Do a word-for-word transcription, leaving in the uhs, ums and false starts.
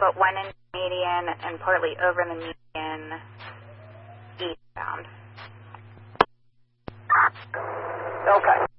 but one in median and partly over the median eastbound. Okay.